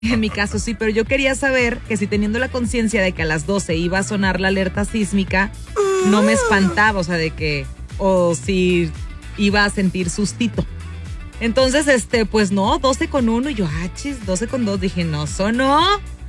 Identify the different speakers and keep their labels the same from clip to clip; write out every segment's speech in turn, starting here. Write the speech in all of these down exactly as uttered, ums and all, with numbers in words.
Speaker 1: En mi caso sí, pero yo quería saber que si teniendo la conciencia de que a las doce iba a sonar la alerta sísmica, no me espantaba, o sea, de que, o si iba a sentir sustito. Entonces, este, pues no, doce con uno, y yo, ah, chis, doce con dos, dije, no sonó,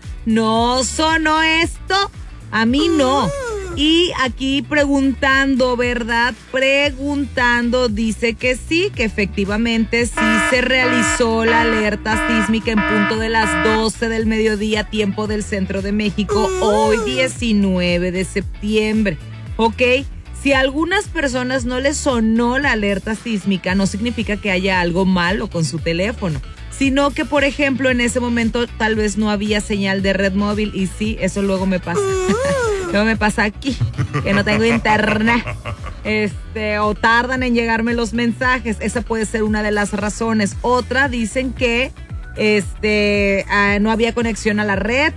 Speaker 1: no sonó esto, a mí no. Y aquí preguntando, ¿verdad? Preguntando, dice que sí, que efectivamente sí se realizó la alerta sísmica en punto de las doce del mediodía, tiempo del centro de México, hoy diecinueve de septiembre, ¿ok? Si a algunas personas no les sonó la alerta sísmica, no significa que haya algo malo con su teléfono, sino que, por ejemplo, en ese momento tal vez no había señal de red móvil, y sí, eso luego me pasa. Luego me pasa aquí, que no tengo internet, este, o tardan en llegarme los mensajes. Esa puede ser una de las razones. Otra, dicen que este, ah, no había conexión a la red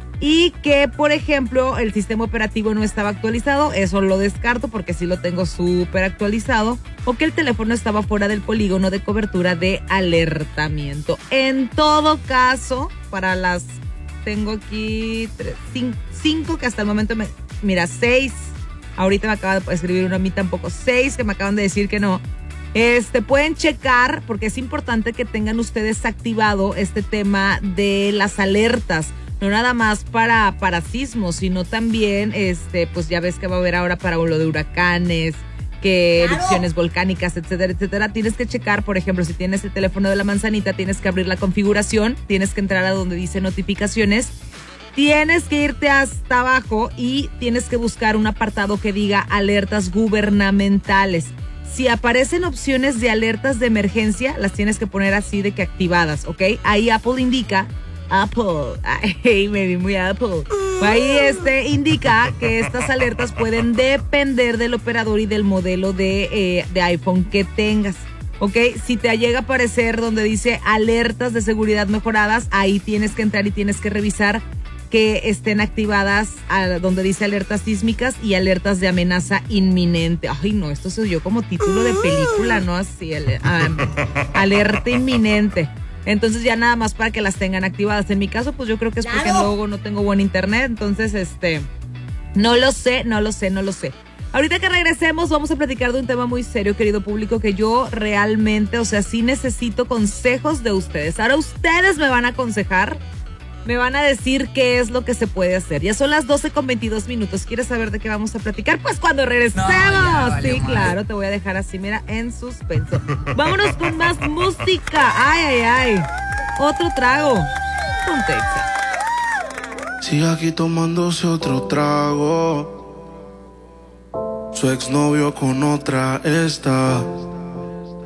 Speaker 1: y que, por ejemplo, el sistema operativo no estaba actualizado. Eso lo descarto porque sí lo tengo súper actualizado. O que el teléfono estaba fuera del polígono de cobertura de alertamiento. En todo caso, para las... Tengo aquí tres, cinco, cinco que hasta el momento me... Mira, seis. Ahorita me acaba de escribir uno a mí tampoco. Seis que me acaban de decir que no. Este, pueden checar, porque es importante que tengan ustedes activado este tema de las alertas. No nada más para, para sismos, sino también, este, pues ya ves que va a haber ahora para lo de huracanes, que claro, erupciones volcánicas, etcétera, etcétera. Tienes que checar, por ejemplo, si tienes el teléfono de la manzanita, tienes que abrir la configuración, tienes que entrar a donde dice notificaciones, tienes que irte hasta abajo y tienes que buscar un apartado que diga alertas gubernamentales. Si aparecen opciones de alertas de emergencia, las tienes que poner así de que activadas, ¿ok? Ahí Apple indica, Apple, ay, me vi muy Apple. Ahí este indica que estas alertas pueden depender del operador y del modelo de, eh, de iPhone que tengas, ¿ok? Si te llega a aparecer donde dice alertas de seguridad mejoradas, ahí tienes que entrar y tienes que revisar que estén activadas a donde dice alertas sísmicas y alertas de amenaza inminente. Ay, no, esto se oyó como título de película, ¿no? Así, el, um, alerta inminente. Entonces ya nada más para que las tengan activadas. En mi caso, pues yo creo que es porque
Speaker 2: ¡Claro!
Speaker 1: luego no tengo buen internet. Entonces, este, no lo sé, no lo sé, no lo sé. Ahorita que regresemos vamos a platicar de un tema muy serio, querido público, que yo realmente, o sea, sí necesito consejos de ustedes. Ahora ustedes me van a aconsejar, me van a decir qué es lo que se puede hacer. Ya son las doce con veintidós minutos. ¿Quieres saber de qué vamos a platicar? Pues cuando regresemos. No, ya, vale, sí, madre. Claro, te voy a dejar así, mira, en suspenso. Vámonos con más música. Ay, ay, ay. Otro trago. Con Texas.
Speaker 3: Sigue aquí tomándose otro trago. Su exnovio con otra está.